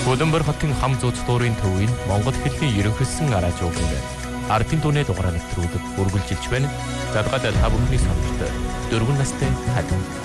Улаанбаатар хотын хам зууц дуурын төвийн Монгол хэлний ерөнхийлсөн арааж ууган ардын дууны дугаараа нэвтрүүлэг үргэлжилж байна. Задгаад та бүхний сонирхолтой 4 настай хад.